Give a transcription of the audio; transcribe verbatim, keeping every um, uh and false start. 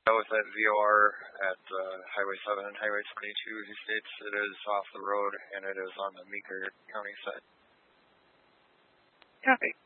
with that V O R at uh, Highway seven and Highway twenty-two. He states it is off the road and it is on the Meeker County side. Copy.